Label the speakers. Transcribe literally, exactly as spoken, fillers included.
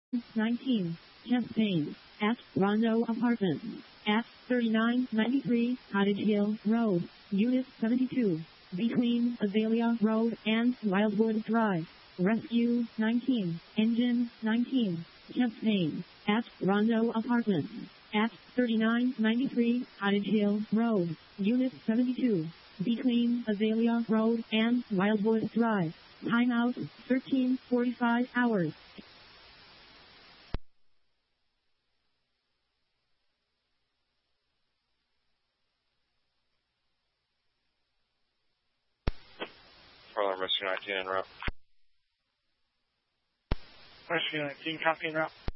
Speaker 1: nineteen, Champaign, at Rondo Apartments, at thirty-nine ninety-three Cottage Hill Road, Unit seventy-two, between Azalea Road and Wildwood Drive. Rescue nineteen, Engine nineteen, Champaign, at Rondo Apartments, at thirty-nine ninety-three Cottage Hill Road, Unit seventy-two, between Azalea Road and Wildwood Drive. Timeout thirteen forty-five hours.
Speaker 2: Rescue nineteen en route.
Speaker 3: Rescue nineteen, copy en route.